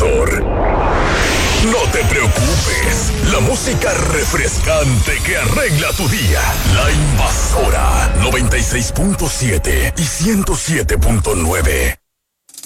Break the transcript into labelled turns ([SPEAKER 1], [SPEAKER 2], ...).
[SPEAKER 1] locutor. No te preocupes, la música refrescante que arregla tu día. La Invasora 96.7 y 107.9.